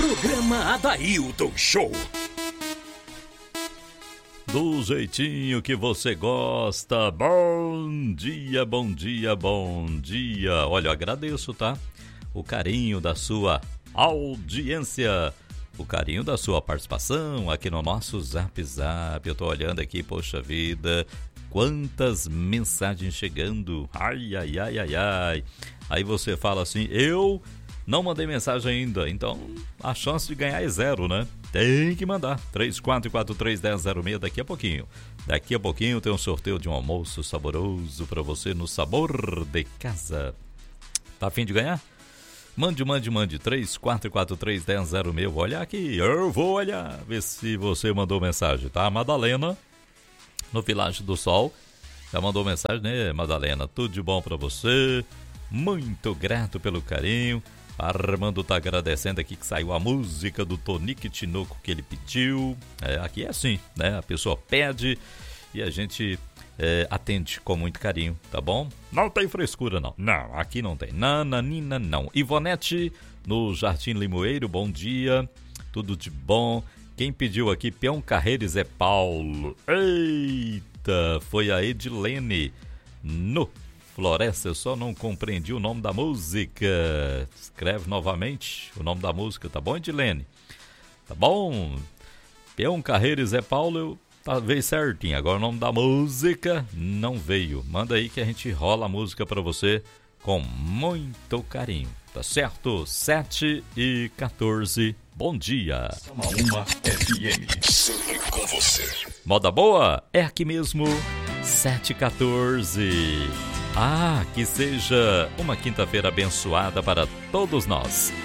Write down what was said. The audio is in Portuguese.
Programa Adailton Show. Do jeitinho que você gosta. Bom dia, bom dia, bom dia. Olha, eu agradeço, tá? O carinho da sua audiência, o carinho da sua participação aqui no nosso Zap Zap. Eu tô olhando aqui, poxa vida, quantas mensagens chegando. Ai, ai, ai, ai, ai. Aí você fala assim, eu não mandei mensagem ainda, então a chance de ganhar é zero, né? Tem que mandar. 34431006 daqui a pouquinho. Daqui a pouquinho tem um sorteio de um almoço saboroso para você no Sabor de Casa. Tá a fim de ganhar? Mande. 34431006. Vou olhar aqui. Eu vou olhar. Ver se você mandou mensagem, tá? Madalena, no Vilagem do Sol. Já mandou mensagem, né, Madalena? Tudo de bom para você. Muito grato pelo carinho. Armando tá agradecendo aqui que saiu a música do Tonique Tinoco que ele pediu. Aqui é assim, né? A pessoa pede e a gente atende com muito carinho, tá bom? Não tem frescura, não. Não, aqui não tem. Nananina, não. Ivonete, no Jardim Limoeiro, bom dia. Tudo de bom. Quem pediu aqui, Peão Carreiros, é Paulo. Eita, foi a Edilene no Floresta, eu só não compreendi o nome da música. Escreve novamente o nome da música, tá bom, Edilene? Tá bom? Peão Carreiros é Paulo, eu talvez certinho. Agora o nome da música não veio. Manda aí que a gente rola a música pra você com muito carinho, tá certo? 7h14, bom dia. Uma FM, sempre com você. Moda boa é aqui mesmo, 7h14. Que seja uma quinta-feira abençoada para todos nós.